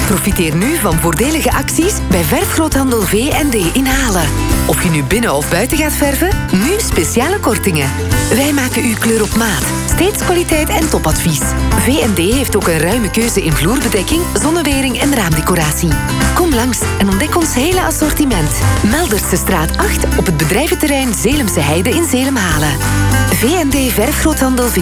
Profiteer nu van voordelige acties bij verfgroothandel V&D in Halen. Of je nu binnen of buiten gaat verven, nu speciale kortingen. Wij maken uw kleur op maat. Steeds kwaliteit en topadvies. V&D heeft ook een ruime keuze in vloerbedekking, zonnewering en raamdecoratie. Kom langs en ontdek ons hele assortiment. Melderse straat 8 op het bedrijventerrein Zeelemse Heide in Zeelam-Halen. V&D Verfgroothandel vindt